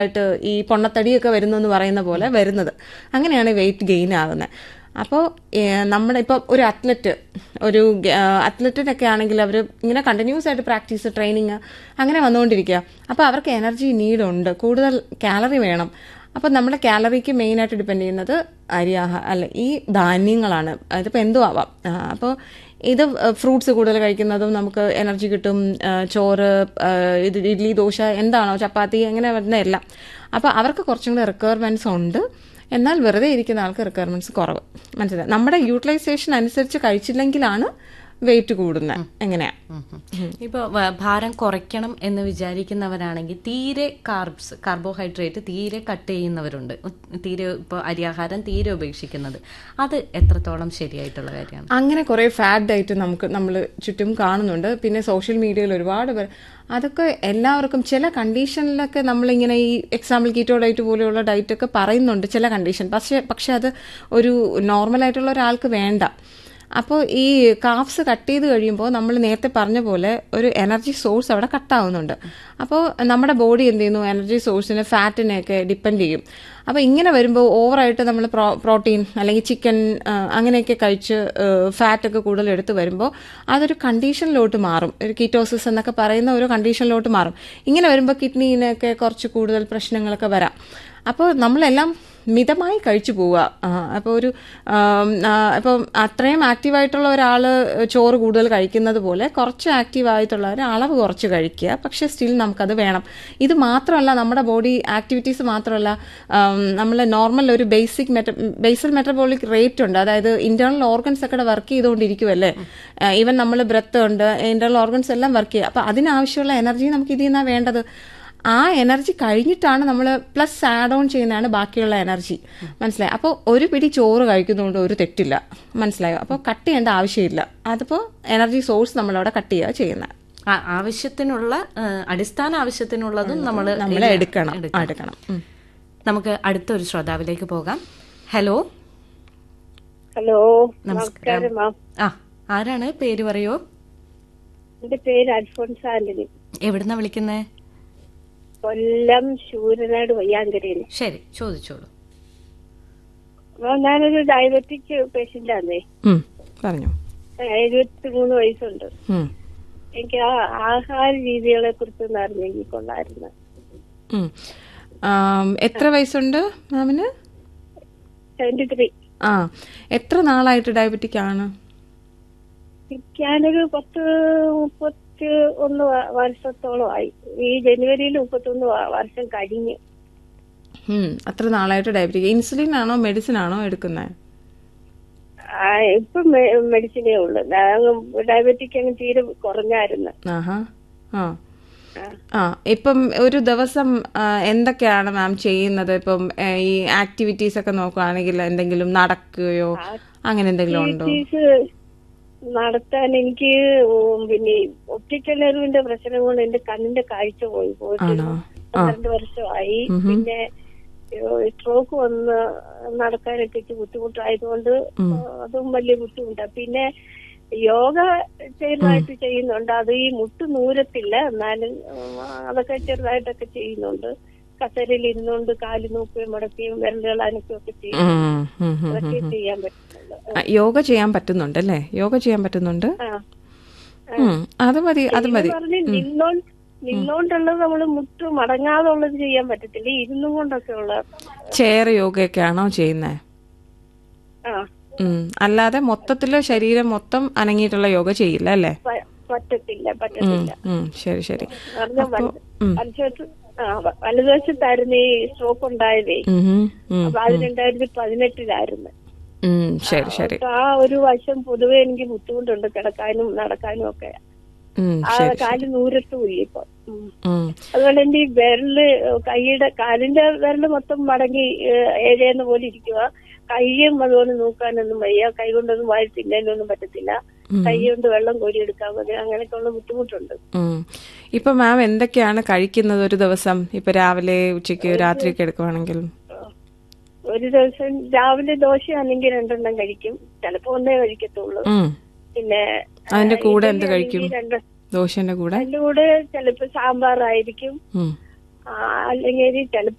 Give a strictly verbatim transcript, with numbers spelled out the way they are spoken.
ആയിട്ട് ഈ പൊണ്ണത്തടിയൊക്കെ വരുന്നു എന്ന് പറയുന്ന പോലെ വരുന്നത്. അങ്ങനെയാണ് വെയിറ്റ് ഗെയിൻ ആകുന്നത്. അപ്പോൾ നമ്മുടെ ഇപ്പോൾ ഒരു അത്ലറ്റ് ഒരു അത്ലറ്റിനൊക്കെ ആണെങ്കിൽ അവർ ഇങ്ങനെ കണ്ടിന്യൂസ് ആയിട്ട് പ്രാക്ടീസ് ട്രെയിനിങ് അങ്ങനെ വന്നുകൊണ്ടിരിക്കുക. അപ്പോൾ അവർക്ക് എനർജി നീഡുണ്ട്, കൂടുതൽ കാലറി വേണം. അപ്പോൾ നമ്മുടെ കാലറിക്ക് മെയിനായിട്ട് ഡിപ്പെൻഡ് ചെയ്യുന്നത് അരി ആഹാ അല്ല ഈ ധാന്യങ്ങളാണ്. അതിപ്പോൾ എന്തും ആവാം. അപ്പോൾ ഇത് ഫ്രൂട്ട്സ് കൂടുതൽ കഴിക്കുന്നതും നമുക്ക് എനർജി കിട്ടും. ചോറ്, ഇത് ഇഡ്ഡലി, ദോശ എന്താണോ ചപ്പാത്തി അങ്ങനെ വരുന്നതല്ല. അപ്പോൾ അവർക്ക് കുറച്ചും കൂടെ റിക്വയർമെൻറ്റ്സ് ഉണ്ട്. എന്നാൽ വെറുതെ ഇരിക്കുന്ന ആൾക്ക് റിക്വയർമെൻറ്റ്സ് കുറവ്. മനസ്സിലായി. നമ്മുടെ യൂട്ടിലൈസേഷൻ അനുസരിച്ച് കഴിച്ചില്ലെങ്കിലാണ് വെയിറ്റ് കൂടുന്നത്. എങ്ങനെയാ ഇപ്പോൾ ഭാരം കുറയ്ക്കണം എന്ന് വിചാരിക്കുന്നവരാണെങ്കിൽ തീരെ കാർബ്സ് കാർബോഹൈഡ്രേറ്റ് തീരെ കട്ട് ചെയ്യുന്നവരുണ്ട്. തീരെ ഇപ്പോൾ അരിയാഹാരം തീരെ ഉപേക്ഷിക്കുന്നത് അത് എത്രത്തോളം ശരിയായിട്ടുള്ള കാര്യമാണ്? അങ്ങനെ കുറേ ഫാറ്റ് ഡയറ്റ് നമുക്ക് നമ്മൾ ചുറ്റും കാണുന്നുണ്ട്. പിന്നെ സോഷ്യൽ മീഡിയയിൽ ഒരുപാട് പേർ അതൊക്കെ എല്ലാവർക്കും ചില കണ്ടീഷനിലൊക്കെ നമ്മളിങ്ങനെ ഈ എക്സാമ്പിൾ കീറ്റോ ഡയറ്റ് പോലെയുള്ള ഡയറ്റൊക്കെ പറയുന്നുണ്ട് ചില കണ്ടീഷൻ. പക്ഷേ പക്ഷെ അത് ഒരു നോർമലായിട്ടുള്ള ഒരാൾക്ക് വേണ്ട. അപ്പോൾ ഈ കാഫ്സ് കട്ട് ചെയ്ത് കഴിയുമ്പോൾ നമ്മൾ നേരത്തെ പറഞ്ഞ പോലെ ഒരു എനർജി സോഴ്സ് അവിടെ കട്ടാവുന്നുണ്ട്. അപ്പോൾ നമ്മുടെ ബോഡി എന്ത് ചെയ്യുന്നു, എനർജി സോഴ്സിന് ഫാറ്റിനെയൊക്കെ ഡിപ്പെൻഡ് ചെയ്യും. അപ്പോൾ ഇങ്ങനെ വരുമ്പോൾ ഓവറായിട്ട് നമ്മൾ പ്രോ പ്രോട്ടീൻ അല്ലെങ്കിൽ ചിക്കൻ അങ്ങനെയൊക്കെ കഴിച്ച് ഫാറ്റൊക്കെ കൂടുതൽ എടുത്ത് വരുമ്പോൾ അതൊരു കണ്ടീഷനിലോട്ട് മാറും. ഒരു കീറ്റോസിസ് എന്നൊക്കെ പറയുന്ന ഒരു കണ്ടീഷനിലോട്ട് മാറും. ഇങ്ങനെ വരുമ്പോൾ കിഡ്നിനൊക്കെ കുറച്ച് കൂടുതൽ പ്രശ്നങ്ങളൊക്കെ വരാം. അപ്പോൾ നമ്മളെല്ലാം മിതമായി കഴിച്ചു പോവുക. അപ്പോൾ ഒരു ഇപ്പം അത്രയും ആക്റ്റീവായിട്ടുള്ള ഒരാൾ ചോറ് കൂടുതൽ കഴിക്കുന്നത് പോലെ കുറച്ച് ആക്റ്റീവായിട്ടുള്ളവർ അളവ് കുറച്ച് കഴിക്കുക. പക്ഷേ സ്റ്റിൽ നമുക്കത് വേണം. ഇത് മാത്രമല്ല, നമ്മുടെ ബോഡി ആക്ടിവിറ്റീസ് മാത്രമല്ല, നമ്മൾ നോർമൽ ഒരു basic Meta basal metabolic rate ഉണ്ട്. അതായത് ഇന്റേണൽ ഓർഗൻസ് ഒക്കെ വർക്ക് ചെയ്തുകൊണ്ടിരിക്കുമല്ലേ. ഈവൻ നമ്മൾ ബ്രെത്ത് ഉണ്ട്, ഇന്റേണൽ ഓർഗൻസ് എല്ലാം വർക്ക് ചെയ്യുക. അപ്പോൾ അതിനാവശ്യമുള്ള എനർജി നമുക്ക് ഇതിൽ നിന്നാണ് വേണ്ടത്. ആ എനർജി കഴിഞ്ഞിട്ടാണ് നമ്മൾ പ്ലസ് ആഡ് ഓൺ ചെയ്യുന്നതാണ് ബാക്കിയുള്ള എനർജി. മനസ്സിലായി. അപ്പോൾ ഒരു പിടി ചോറ് കഴിക്കുന്നതുകൊണ്ട് ഒരു തെറ്റില്ല. മനസ്സിലായോ? അപ്പോൾ കട്ട് ചെയ്യേണ്ട ആവശ്യമില്ല. അതിപ്പോൾ എനർജി സോഴ്സ് നമ്മളവിടെ കട്ട് ചെയ്യുക ചെയ്യുന്നത്. ആവശ്യത്തിനുള്ള അടിസ്ഥാന ആവശ്യത്തിനുള്ളതും നമ്മൾ നമ്മൾ എടുക്കണം എടുക്കണം നമുക്ക് അടുത്തൊരു ശ്രോതാവിലേക്ക് പോകാം. ഹലോ ഹലോ നമസ്കാരം. ആ ആരാണ്? പേര് പറയോ? എന്റെ പേര് അൽഫോൺസ് ആന്റണി. എവിടുന്നാ വിളിക്കുന്നേ? കൊല്ലം ശൂരനാട് വയ്യാങ്കരയിൽ. ശരി, ചോദിച്ചോളൂ. ഞാനൊരു ഡയബറ്റിക് പേഷ്യന്റ് ആണേ. പറഞ്ഞു. എഴുപത്തി മൂന്ന് വയസ്സുണ്ട്. എനിക്ക് ആ ആഹാര രീതികളെ കുറിച്ച് അറിഞ്ഞെങ്കിൽ കൊള്ളായിരുന്നു. എത്ര വയസ്സുണ്ട് മാമിന്? Seventy three. ആ എത്ര നാളായിട്ട് ഡയബറ്റിക് ആണ്? ഞാനൊരു പത്ത് മുപ്പത്തി ഒന്ന് വർഷത്തോളമായി. ഈ ജനുവരിയിൽ മുപ്പത്തൊന്ന് വർഷം കഴിഞ്ഞു. അത്ര നാളായിട്ട് ഡയബറ്റിക്. ഇൻസുലിൻ ആണോ മെഡിസിൻ ആണോ എടുക്കുന്നത്? ഇപ്പൊ മെഡിസിനേ ഉള്ളു. ഡയബറ്റിക് അങ്ങ് തീരെ കുറഞ്ഞായിരുന്നു. ആ ഇപ്പം ഒരു ദിവസം എന്തൊക്കെയാണ് മാം ചെയ്യുന്നത്? ഇപ്പം ഈ ആക്ടിവിറ്റീസ് ഒക്കെ നോക്കുകയാണെങ്കിൽ എന്തെങ്കിലും നടക്കുകയോ അങ്ങനെ എന്തെങ്കിലും ഉണ്ടോ? നടത്താൻ എനിക്ക് പിന്നെ ഒപ്റ്റിക്കൽ നെർവിന്റെ പ്രശ്നം കൊണ്ട് എന്റെ കണ്ണിന്റെ കാഴ്ച പോയി പോയിട്ട് പന്ത്രണ്ട് വർഷമായി. പിന്നെ സ്ട്രോക്ക് വന്ന് നടക്കാനൊക്കെ ബുദ്ധിമുട്ടായതുകൊണ്ട് അതും വലിയ ബുദ്ധിമുട്ടാണ്. പിന്നെ യോഗ ചെറുതായിട്ട് ചെയ്യുന്നുണ്ട്. അത് ഈ മുട്ട് നൂരത്തില്ല, എന്നാലും അതൊക്കെ ചെറുതായിട്ടൊക്കെ ചെയ്യുന്നുണ്ട്. കസേരയിൽ ഇരുന്നുകൊണ്ട് കാല് നോക്കുകയും മടക്കുകയും വിരലുകൾ അനക്കുകയൊക്കെ ചെയ്യും. അതൊക്കെ ചെയ്യാൻ പറ്റുന്നുണ്ട്. യോഗ ചെയ്യാൻ പറ്റുന്നുണ്ട് അല്ലേ? യോഗ ചെയ്യാൻ പറ്റുന്നുണ്ട്. അത് മതി അത് മതി. നിന്നോ നിന്നോണ്ടുള്ളത് നമ്മള് മുട്ട് മടങ്ങാതെ ഉള്ളത് ചെയ്യാൻ പറ്റത്തില്ല. ഇരുന്നും കൊണ്ടൊക്കെ ഉള്ള ചെയർ യോഗയൊക്കെ ആണോ ചെയ്യുന്നേ? അല്ലാതെ മൊത്തത്തില് ശരീരം മൊത്തം അനങ്ങിയിട്ടുള്ള യോഗ ചെയ്യില്ല അല്ലേ? പറ്റത്തില്ല പറ്റത്തില്ല. ശരി ശരി. വലതുവശത്തായിരുന്നു ഈ സ്ട്രോക്ക് ഉണ്ടായതേ. അപ്പൊ അത് രണ്ടായിരത്തി പതിനെട്ടിലായിരുന്നു. ശരി ശരി. ആ ഒരു വശം പൊതുവെ എനിക്ക് ബുദ്ധിമുട്ടുണ്ട് കിടക്കാനും നടക്കാനും ഒക്കെ. ആ കാല് നൂരത്തുമില്ല ഇപ്പൊ. അതുകൊണ്ട് എന്റെ ഈ വിരല് കൈയുടെ കാലിന്റെ വിരല് മൊത്തം മടങ്ങി ഏഴേന്ന പോലെ ഇരിക്കുക. കൈയും അതുപോലെ നോക്കാനൊന്നും വയ്യ. കൈ കൊണ്ടൊന്നും വാരി തിന്നാനൊന്നും പറ്റത്തില്ല. കൈ കൊണ്ട് വെള്ളം കോരിയെടുക്കാൻ മതി. അങ്ങനെയൊക്കെ ഉള്ള ബുദ്ധിമുട്ടുണ്ട്. ഇപ്പൊ മാം എന്തൊക്കെയാണ് കഴിക്കുന്നത് ഒരു ദിവസം? ഇപ്പൊ രാവിലെ ഉച്ചയ്ക്ക് രാത്രിയൊക്കെ എടുക്കുവാണെങ്കിൽ? ഒരു ദിവസം രാവിലെ ദോശയാണെങ്കിൽ രണ്ടെണ്ണം കഴിക്കും. ചിലപ്പോ ഒന്നേ കഴിക്കത്തുള്ളൂ. പിന്നെ അതിന്റെ കൂടെ എന്ത് കഴിക്കും? ദോശന്റെ കൂടെ അതിന്റെ കൂടെ ചിലപ്പോ സാമ്പാറായിരിക്കും. അല്ലെങ്കിൽ ചിലപ്പോ